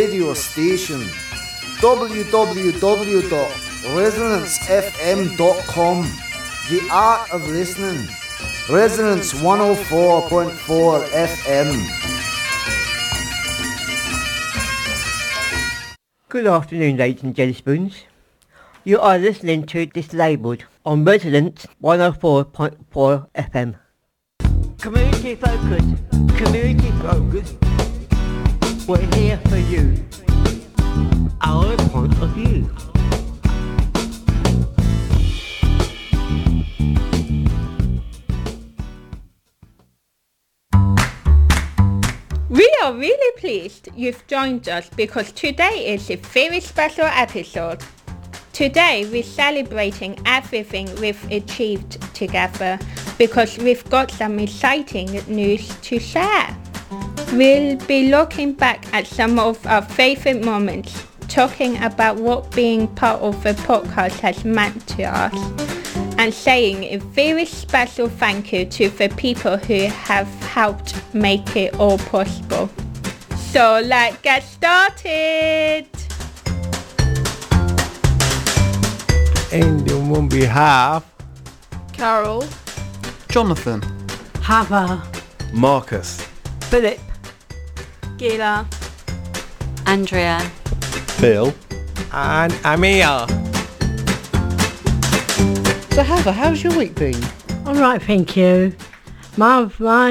radio station www.resonancefm.com. The art of listening. Resonance 104.4 FM. Good afternoon, ladies and jelly-spoons. You are listening to Dislabeled on Resonance 104.4 FM. Community focus. Community focus. We're here for you. Our point of view. We are really pleased you've joined us because today is a very special episode. Today we're celebrating everything we've achieved together because we've got some exciting news to share. We'll be looking back at some of our favourite moments, talking about what being part of the podcast has meant to us, and saying a very special thank you to the people who have helped make it all possible. So let's get started! And on behalf, Carol, Jonathan, Hava, Marcus, Philip, Gila, Andrea, Phil, and Amir. So Hava, how's your week been? All right, thank you. My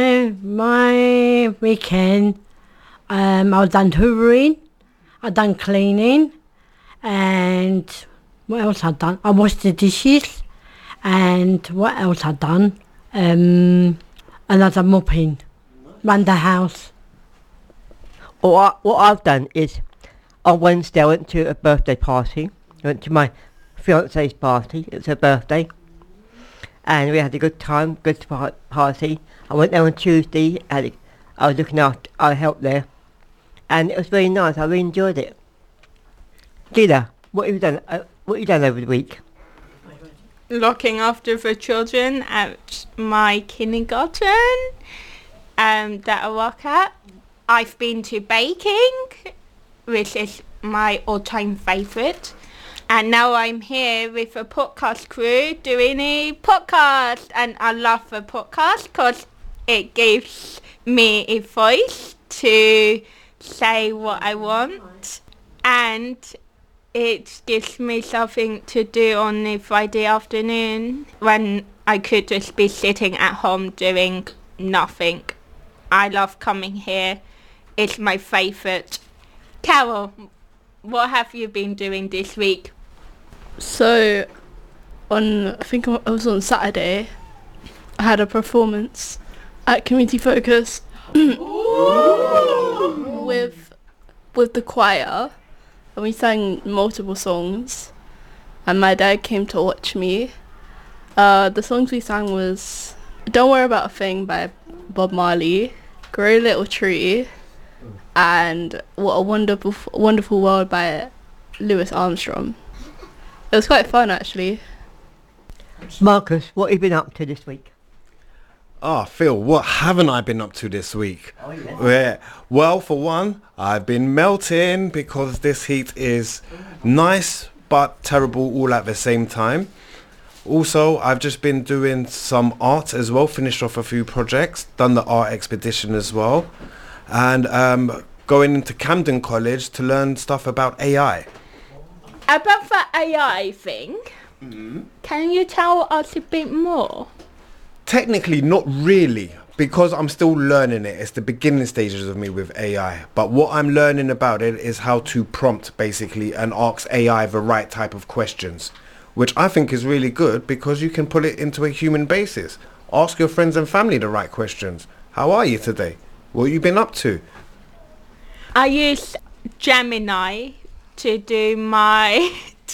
weekend, I've done hoovering, I've done cleaning, and what else I've done? I washed the dishes, and what else I've done? Another mopping, around the house. What I've done is, on Wednesday I went to a birthday party. I went to my fiance's party. It's her birthday. And we had a good time, good party. I went there on Tuesday and I was looking after, I helped there. And it was very nice, I really enjoyed it. Gila, what have you done over the week? Looking after the children at my kindergarten that I work at. I've been to baking, which is my all-time favourite. And now I'm here with the podcast crew doing a podcast. And I love the podcast because it gives me a voice to say what I want. And it gives me something to do on a Friday afternoon when I could just be sitting at home doing nothing. I love coming here. It's my favourite. Carol, what have you been doing this week? So, I think it was on Saturday, I had a performance at Community Focus with the choir, and we sang multiple songs, and my dad came to watch me. The songs we sang was Don't Worry About a Thing by Bob Marley, Grow a Little Tree, and What a Wonderful World by Louis Armstrong. It was quite fun, actually. Marcus, what have you been up to this week? Phil, what haven't I been up to this week? Oh, yeah. Well, for one, I've been melting because this heat is nice but terrible all at the same time. Also, I've just been doing some art as well, finished off a few projects, done the art expedition as well, and going into Camden College to learn stuff about AI. About the AI thing, Can you tell us a bit more? Technically, not really, because I'm still learning it. It's the beginning stages of me with AI. But what I'm learning about it is how to prompt, basically, and ask AI the right type of questions, which I think is really good because you can put it into a human basis. Ask your friends and family the right questions. How are you today? What have you been up to? I use Gemini to do my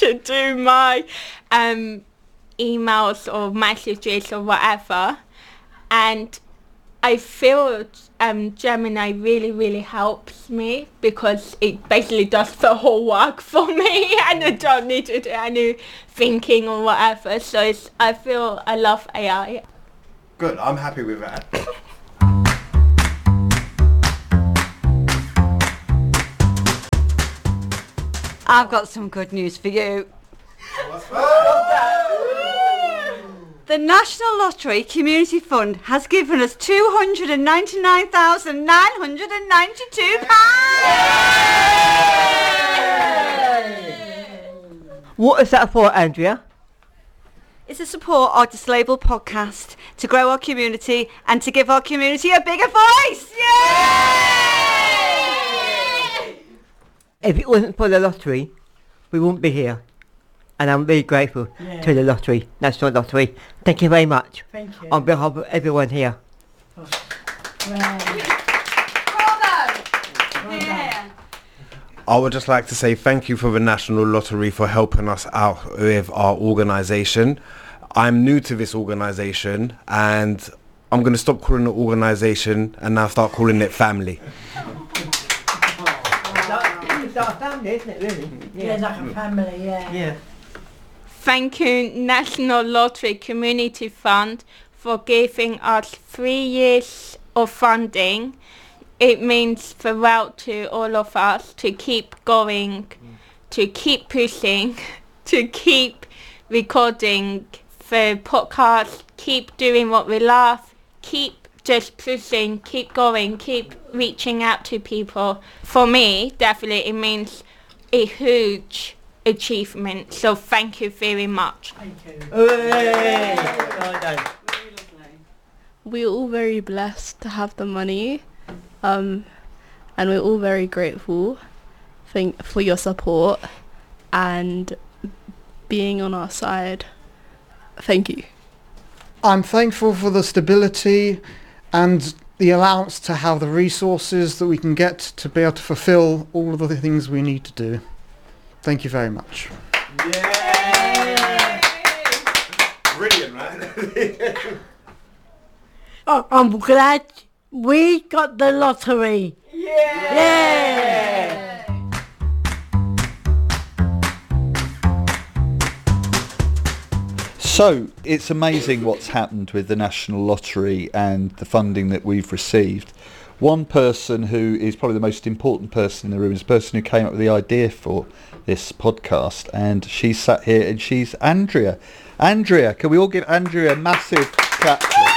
emails or messages or whatever, and I feel Gemini really helps me because it basically does the whole work for me and I don't need to do any thinking or whatever. So I feel I love AI. Good, I'm happy with that. I've got some good news for you. The National Lottery Community Fund has given us £299,902. What is that for, Andrea? It's to support our Dislabel podcast, to grow our community and to give our community a bigger voice. Yay! If it wasn't for the lottery, we wouldn't be here. And I'm really grateful to the lottery, National Lottery. Thank you very much. Thank you. On behalf of everyone here. I would just like to say thank you for the National Lottery for helping us out with our organisation. I'm new to this organisation and I'm going to stop calling it organisation and now start calling it family. It's our family, isn't it, really? Yeah, like a family, Yeah. Thank you, National Lottery Community Fund, for giving us 3 years of funding. It means throughout to all of us to keep going, to keep pushing, to keep recording the podcast, keep doing what we love, keep just pushing, keep going, keep reaching out to people. For me, definitely it means a huge achievement. So thank you very much. Thank you. Hooray! Well done. We're all very blessed to have the money, and we're all very grateful for your support and being on our side. Thank you. I'm thankful for the stability and the allowance to have the resources that we can get to be able to fulfill all of the things we need to do. Thank you very much. Brilliant, right? Oh, I'm glad we got the lottery. Yeah! So it's amazing what's happened with the National Lottery and the funding that we've received. One person who is probably the most important person in the room is the person who came up with the idea for this podcast, and she's sat here and she's Andrea. Andrea, can we all give Andrea a massive clap, please?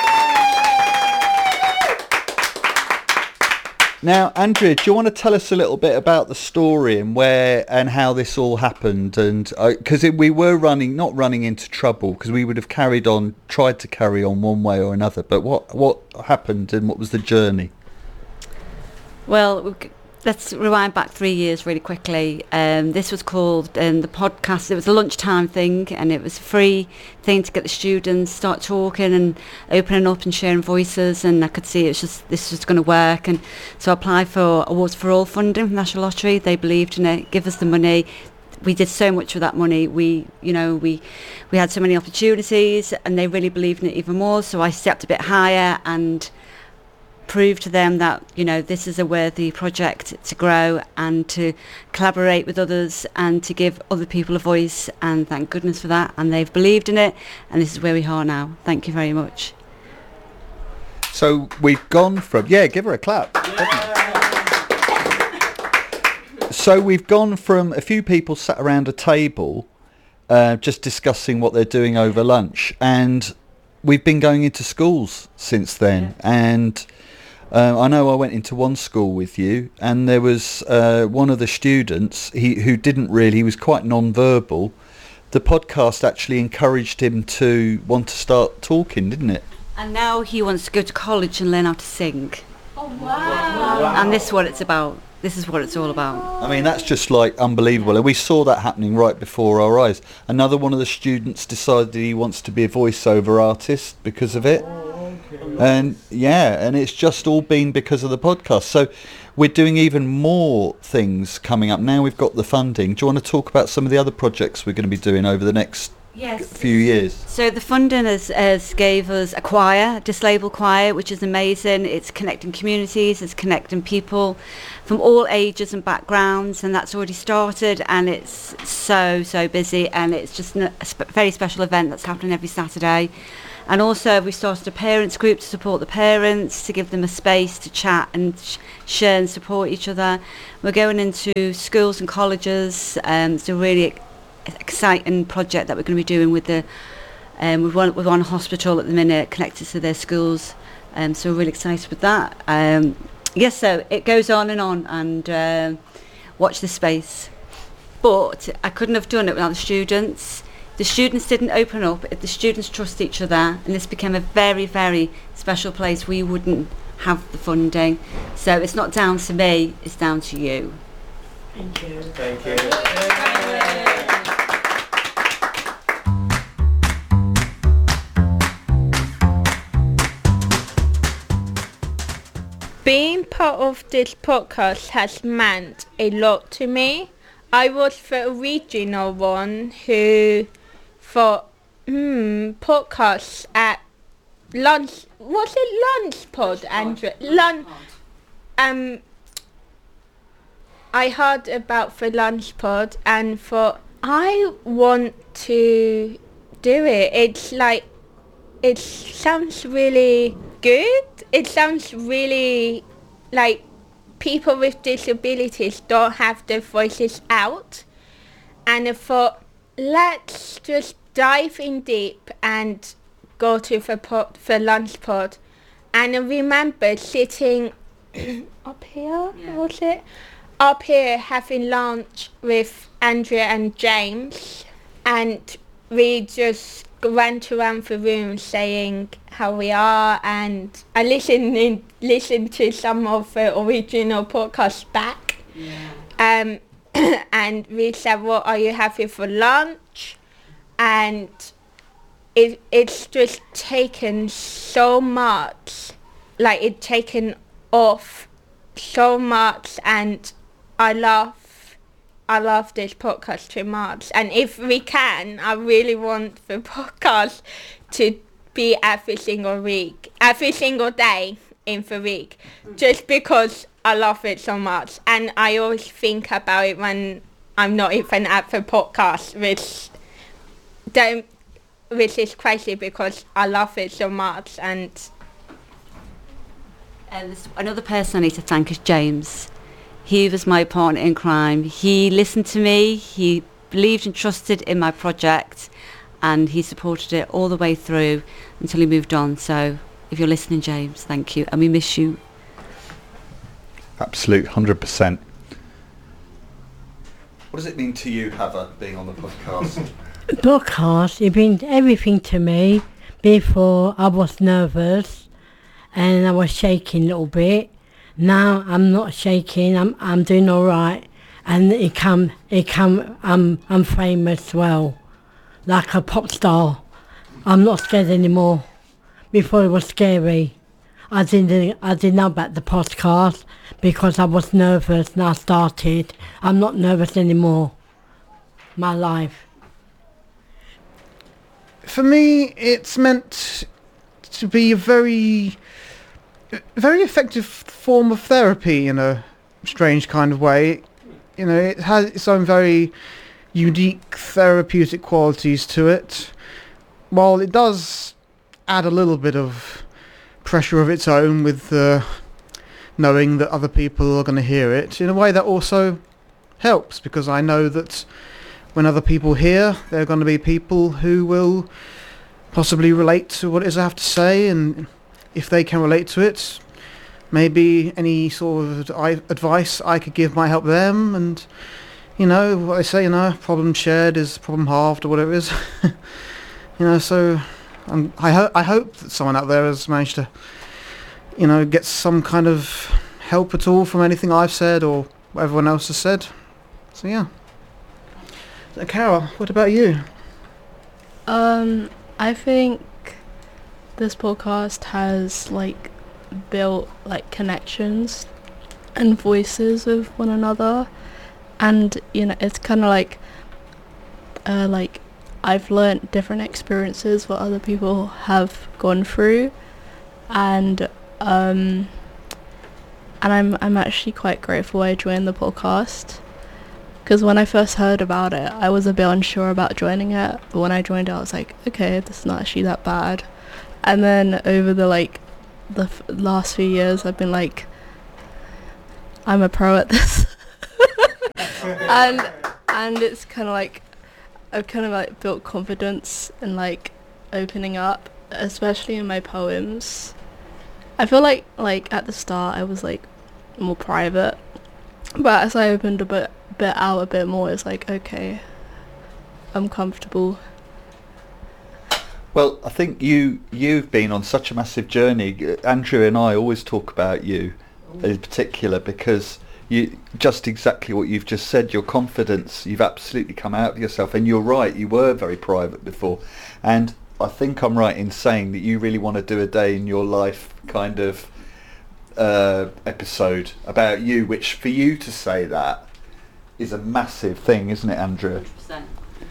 Now, Andrea, do you want to tell us a little bit about the story and where and how this all happened? And because we were not running into trouble, because we would have tried to carry on one way or another. But what happened and what was the journey? Well, let's rewind back 3 years really quickly. This was called the podcast. It was a lunchtime thing, and it was a free thing to get the students start talking and opening up and sharing voices. And I could see this was going to work, and so I applied for Awards for All funding from National Lottery. They believed in it, give us the money. We did so much with that money. We had so many opportunities, and they really believed in it even more. So I stepped a bit higher and prove to them that this is a worthy project to grow and to collaborate with others and to give other people a voice, and thank goodness for that, and they've believed in it, and this is where we are now. Thank you very much. So we've gone from give her a clap. So we've gone from a few people sat around a table just discussing what they're doing over lunch, and we've been going into schools since then. And I know I went into one school with you, and there was one of the students who he was quite non-verbal. The podcast actually encouraged him to want to start talking, didn't it? And now he wants to go to college and learn how to sing. Oh wow! And this is what it's about. This is what it's all about. I mean, that's just like unbelievable, and we saw that happening right before our eyes. Another one of the students decided he wants to be a voiceover artist because of it. And it's just all been because of the podcast. So we're doing even more things coming up. Now we've got the funding. Do you want to talk about some of the other projects we're going to be doing over the next few years? So the funding has gave us a choir, Dislabel Choir, which is amazing. It's connecting communities, it's connecting people from all ages and backgrounds, and that's already started, and it's so busy, and it's just a very special event that's happening every Saturday. And also we started a parents group to support the parents, to give them a space to chat and share and support each other. We're going into schools and colleges. It's a really exciting project that we're going to be doing with one hospital at the minute connected to their schools. So we're really excited with that. Yes, so it goes on, and watch this space. But I couldn't have done it without the students. The students didn't open up. If the students trust each other, and this became a very, very special place, we wouldn't have the funding. So it's not down to me, it's down to you. Thank you. Thank you. Being part of this podcast has meant a lot to me. I was the original one who thought, podcasts at lunch. Was it lunch pod, Andrew? I heard about the lunch pod and thought, I want to do it. It's like, it sounds really good. It sounds really like people with disabilities don't have their voices out. And I thought, let's just dive in deep and go to the lunch pod. And I remember sitting up here, was it? Up here having lunch with Andrea and James, and we just went around the room saying how we are, and I listened to some of the original podcasts back. And we said, what are you having for lunch? And it's just taken so much, like it's taken off so much, and I love this podcast too much. And if we can, I really want the podcast to be every single day in the week, just because I love it so much. And I always think about it when I'm not even at the podcast, which is crazy because I love it so much. And there's another person I need to thank is James. He was my partner in crime. He listened to me, he believed and trusted in my project, and he supported it all the way through until he moved on. So if you're listening, James, thank you, and we miss you. Absolute 100%. What does it mean to you, Heather, being on the podcast? Podcast, it means everything to me. Before I was nervous and I was shaking a little bit. Now I'm not shaking. I'm doing all right, and I'm famous well, like a pop star. I'm not scared anymore. Before it was scary. I didn't know about the podcast because I was nervous and I started. I'm not nervous anymore. My life. For me, it's meant to be a very effective form of therapy in a strange kind of way. You know, it has its own very unique therapeutic qualities to it. While it does add a little bit of pressure of its own with knowing that other people are going to hear it, in a way that also helps, because I know that when other people hear, there are going to be people who will possibly relate to what it is I have to say, and if they can relate to it, maybe any sort of advice I could give might help them. And you know what they say, problem shared is problem halved, or whatever it is. So I hope that someone out there has managed to get some kind of help at all from anything I've said or what everyone else has said. So yeah. So, Carol, what about you? I think this podcast has built connections and voices with one another, and it's kind of like I've learnt different experiences what other people have gone through, and I'm actually quite grateful I joined the podcast, because when I first heard about it I was a bit unsure about joining it, but when I joined it I was like, okay, this is not actually that bad. And then over the last few years, I've been like, I'm a pro at this. and it's kind of like, I've kind of like built confidence and like opening up, especially in my poems. I feel like at the start I was like more private, but as I opened a bit out a bit more, it's like, okay, I'm comfortable. Well, I think you've been on such a massive journey. Andrew and I always talk about you in particular because you just exactly what you've just said, your confidence, you've absolutely come out of yourself, and you're right, you were very private before, and I think I'm right in saying that you really want to do a day in your life kind of episode about you, which for you to say that is a massive thing, isn't it, Andrew? 100%.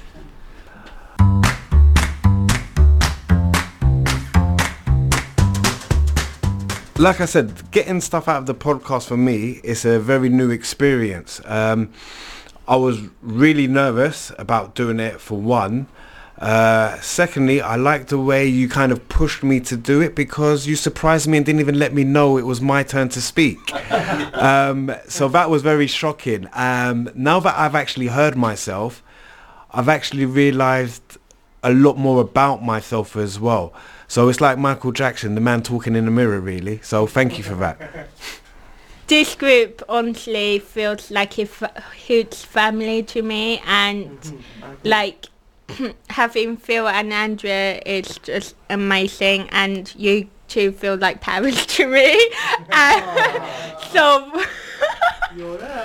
Like I said, getting stuff out of the podcast for me is a very new experience. I was really nervous about doing it, for one. Secondly, I like the way you kind of pushed me to do it because you surprised me and didn't even let me know it was my turn to speak. So that was very shocking. Now that I've actually heard myself, I've actually realised a lot more about myself as well. So it's like Michael Jackson, the man talking in the mirror, really. So thank you for that. This group honestly feels like a huge family to me, and like having Phil and Andrea is just amazing, and you two feel like parents to me. So You're there.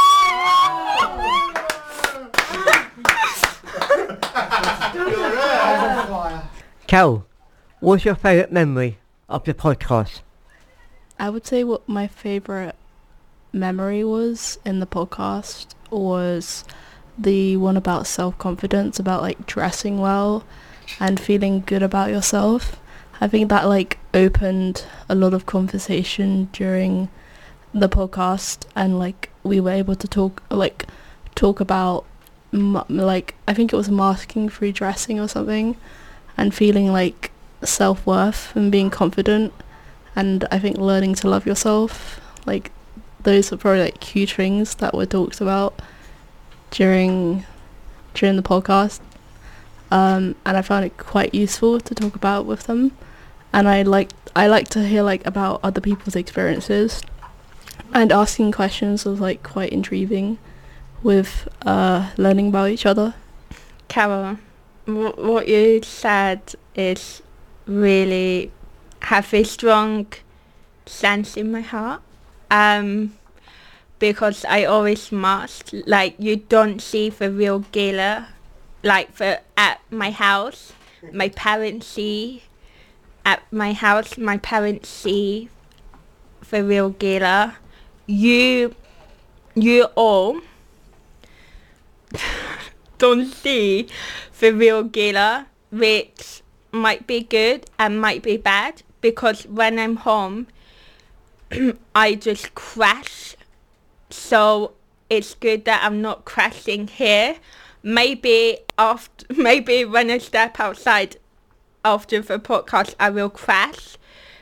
Cal, what's your favourite memory of the podcast? I would say what my favourite memory was in the podcast was the one about self-confidence, about like dressing well and feeling good about yourself. I think that like opened a lot of conversation during the podcast, and like we were able to talk about like I think it was masking free dressing or something, and feeling like self-worth and being confident, and I think learning to love yourself. Like those are probably like huge things that were talked about during the podcast, and I found it quite useful to talk about with them. And I like to hear like about other people's experiences, and asking questions was like quite intriguing with learning about each other. Carol, what you said is really have a strong sense in my heart, because I always mask, like you don't see the real Gila, like at my house, my parents see at my house, my parents see the real Gila. You all don't see the real Gila, which might be good and might be bad, because when I'm home I just crash, so it's good that I'm not crashing here. Maybe when I step outside after the podcast I will crash,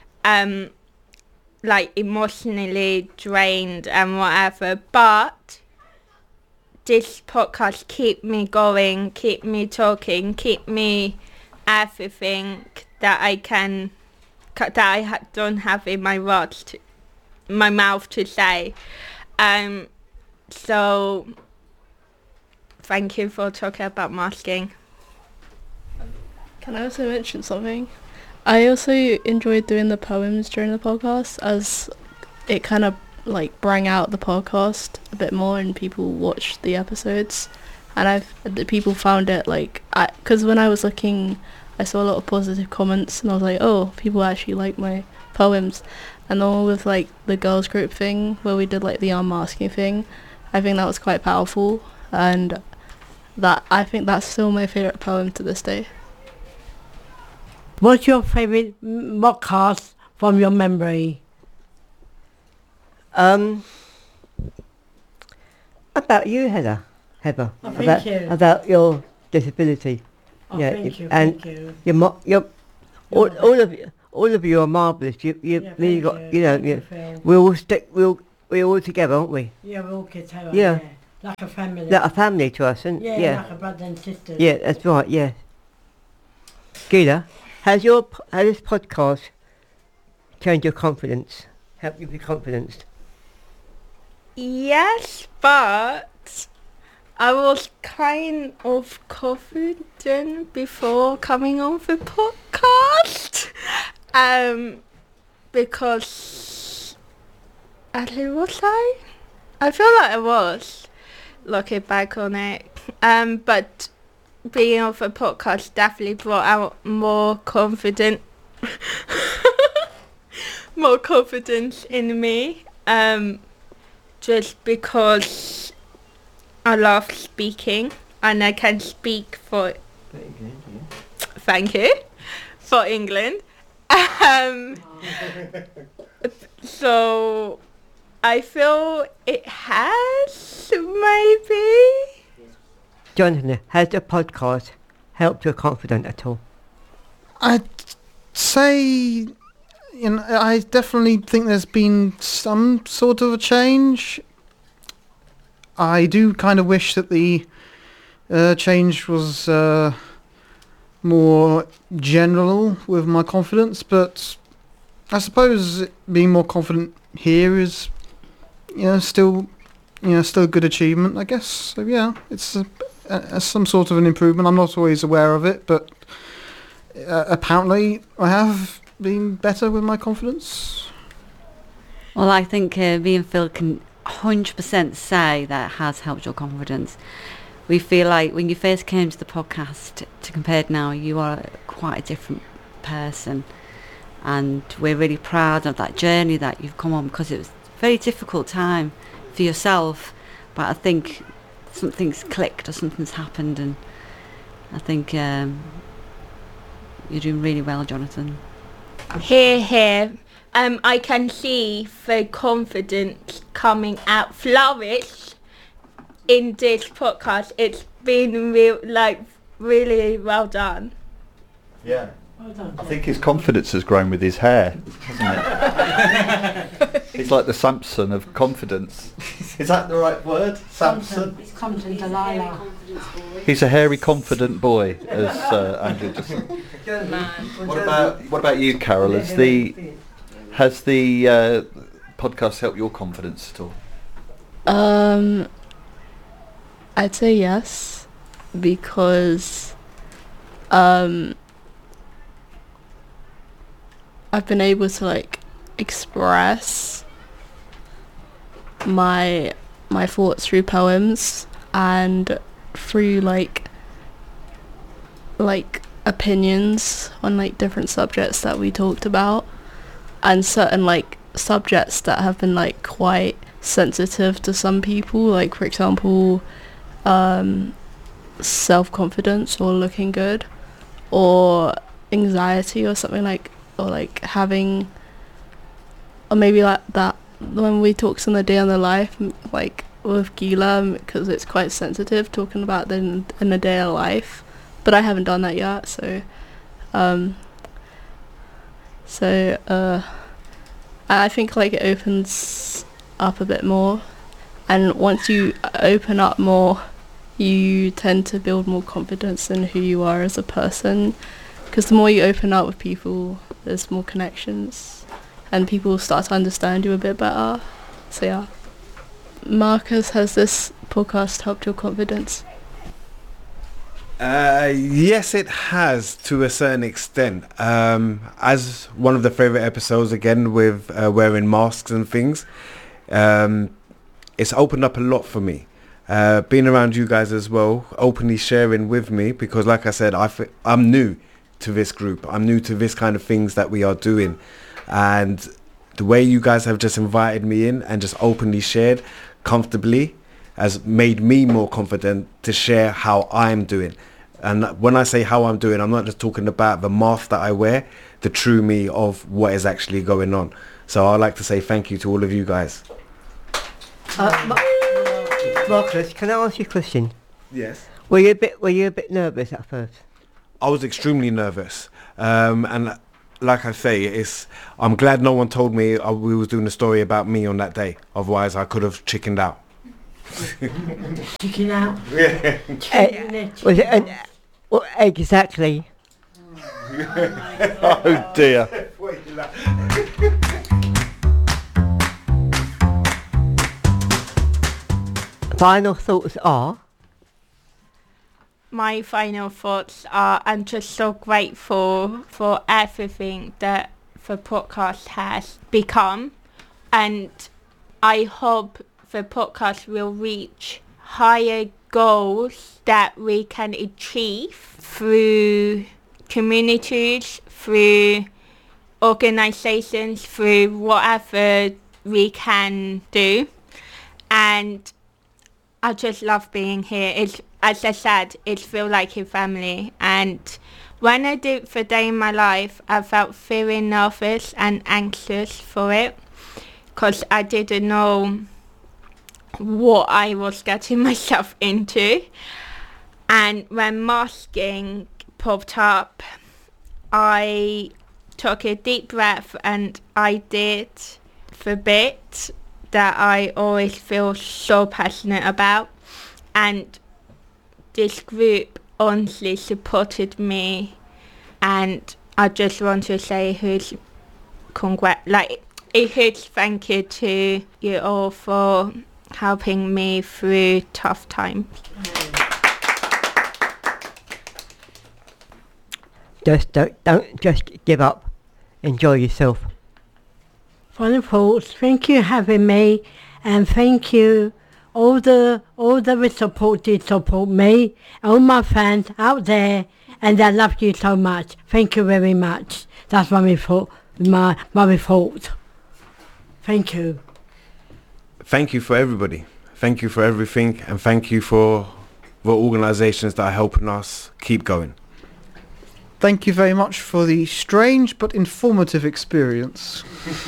like emotionally drained and whatever, but this podcast keep me going, keep me talking, keep me everything that I can, that I don't have in my mouth to say. So thank you for talking about masking. Can I also mention something? I also enjoyed doing the poems during the podcast, as it kind of like bring out the podcast a bit more and people watched the episodes, and the people found it like, because when I was looking I saw a lot of positive comments and I was like, oh, people actually like my poems. And the one with like the girls group thing where we did like the unmasking thing, I think that was quite powerful, and that I think that's still my favourite poem to this day. What's your favourite podcast from your memory? About you, Heather. Oh, thank you. About your disability. Oh, yeah, thank you, and thank you. Your all of you are marvellous. You really got, you know, we're all together, aren't we? Yeah, we're all kids together. Yeah. Like a family. Like a family to us, and like a brother and sister. Yeah, that's right. Yeah. Gila, has this podcast changed your confidence? Helped you be confidence? Yes, but I was kind of confident before coming on the podcast. Because was I? I feel like I was, looking back on it. But being on the podcast definitely brought out more confidence in me. Just because I love speaking and I can speak for thank you for England. So I feel it has maybe. Jonathan, has the podcast helped your confidence at all? I'd say, I definitely think there's been some sort of a change. I do kind of wish that the change was more general with my confidence, but I suppose being more confident here is, still a good achievement, I guess. So yeah, it's some sort of an improvement. I'm not always aware of it, but apparently I have been better with my confidence. Well, I think me and Phil can 100% say that it has helped your confidence. We feel like when you first came to the podcast to compared now, you are quite a different person, and we're really proud of that journey that you've come on, because it was a very difficult time for yourself, but I think something's clicked or something's happened, and I think you're doing really well, Jonathan. Here. I can see the confidence coming out, flourish in this podcast. It's been really well done. Yeah. I think his confidence has grown with his hair, hasn't it? He's like the Samson of confidence. Is that the right word? Samson? It's confident Delilah. He's a hairy, confident boy, as Andrew just said. What about you, Carol? Has the podcast helped your confidence at all? I'd say yes, because I've been able to express my thoughts through poems and through opinions on different subjects that we talked about, and certain subjects that have been quite sensitive to some people, for example self-confidence or looking good, or anxiety, or something or having, or maybe that when we talked on the day on the life with Gila, because it's quite sensitive talking about in a day of life, but I haven't done that yet, so I think it opens up a bit more, and once you open up more, you tend to build more confidence in who you are as a person, because the more you open up with people, there's more connections and people start to understand you a bit better. So yeah. Marcus, has this podcast helped your confidence? Yes, it has, to a certain extent. As one of the favourite episodes, again, with wearing masks and things, it's opened up a lot for me. Being around you guys as well, openly sharing with me, because like I said, I'm new to this group. I'm new to this kind of things that we are doing. And the way you guys have just invited me in and just openly shared comfortably has made me more confident to share how I'm doing. And when I say how I'm doing, I'm not just talking about the mask that I wear, the true me of what is actually going on. So I'd like to say thank you to all of you guys. Marcus, can I ask you a question? Yes. Were you a bit nervous at first? I was extremely nervous. And like I say, I'm glad no one told me we was doing a story about me on that day. Otherwise, I could have chickened out. Chicken out. Yeah. Well, exactly. Oh dear. Final thoughts are? My final thoughts are I'm just so grateful for everything that the podcast has become, and I hope the podcast will reach higher goals that we can achieve through communities, through organizations, through whatever we can do. And I just love being here. It's, as I said, it feels like a family. And when I did the day in my life, I felt very nervous and anxious for it, because I didn't know what I was getting myself into. And when masking popped up, I took a deep breath and I did the bit that I always feel so passionate about, and this group honestly supported me, and I just want to say a huge thank you to you all for helping me through tough times. Don't just give up. Enjoy yourself. Final thoughts. Thank you for having me, and thank you all the support me, all my fans out there, and I love you so much. Thank you very much. That's my thought. Thank you. Thank you for everybody. Thank you for everything, and thank you for the organisations that are helping us keep going. Thank you very much for the strange but informative experience.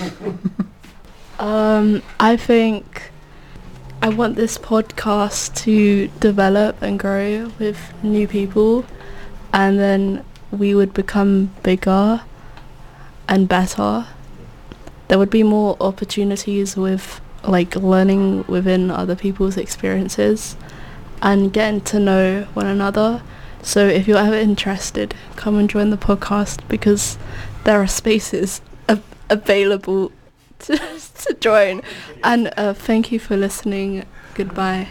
I think I want this podcast to develop and grow with new people, and then we would become bigger and better. There would be more opportunities with learning within other people's experiences and getting to know one another. So if you're ever interested, come and join the podcast, because there are spaces available to join. And thank you for listening. Goodbye.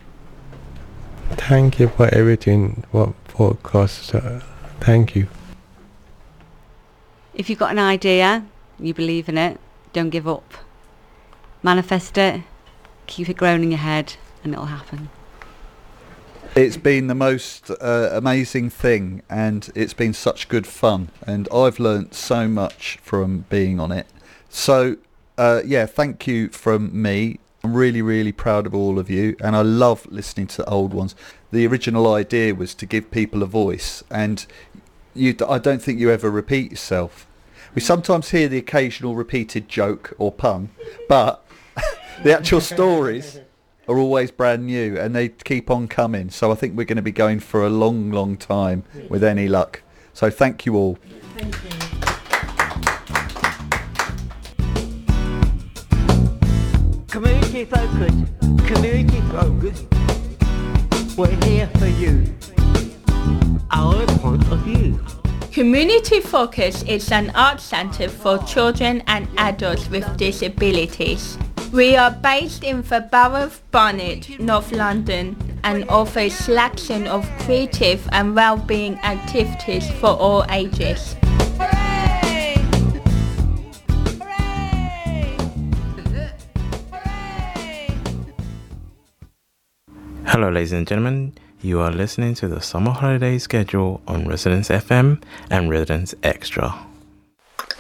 Thank you for everything, what podcast. Thank you. If you've got an idea, you believe in it, don't give up. Manifest it, keep it growing in your head, and it'll happen. It's been the most amazing thing, and it's been such good fun, and I've learnt so much from being on it. So thank you from me. I'm really, really proud of all of you, and I love listening to the old ones. The original idea was to give people a voice, and I don't think you ever repeat yourself. We sometimes hear the occasional repeated joke or pun, but the actual stories are always brand new, and they keep on coming. So I think we're going to be going for a long, long time with any luck. So thank you all. Thank you. Community focus. Community focus. We're here for you. Our point of view. Community Focus is an art centre for children and adults with disabilities. We are based in the Borough of Barnet, North London, and offer a selection of creative and well-being activities for all ages. Hooray! Hooray! Hooray! Hello, ladies and gentlemen. You are listening to the summer holiday schedule on Residence FM and Residence Extra.